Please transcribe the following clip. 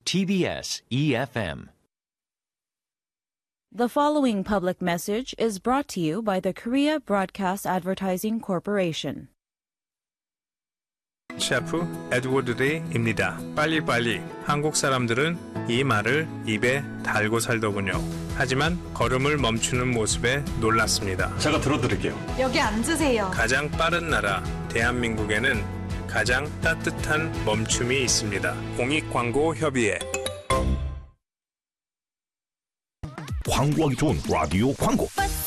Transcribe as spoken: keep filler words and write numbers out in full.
티비에스 이에프엠. The following public message is brought to you by the Korea Broadcast Advertising Corporation. 셰프 에드워드 데이입니다. 빨리빨리. 한국 사람들은 이 말을 입에 달고 살더군요. 하지만 걸음을 멈추는 모습에 놀랐습니다. 제가 들어드릴게요. 여기 앉으세요. 가장 빠른 나라 대한민국에는 가장 따뜻한 멈춤이 있습니다. 공익광고협의회. 광고하기 좋은 라디오 광고.